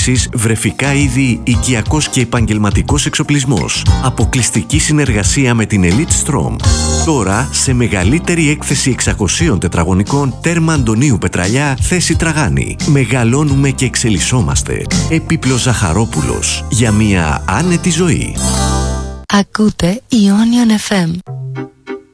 Επίσης, βρεφικά είδη, οικιακός και επαγγελματικός εξοπλισμός. Αποκλειστική συνεργασία με την Elite Strom. Τώρα, σε μεγαλύτερη έκθεση 600 τετραγωνικών, τέρμα Αντωνίου Πετραλιά, θέση Τραγάνη. Μεγαλώνουμε και εξελισσόμαστε. Επίπλος Ζαχαρόπουλος. Για μια άνετη ζωή. Ακούτε Ionion FM.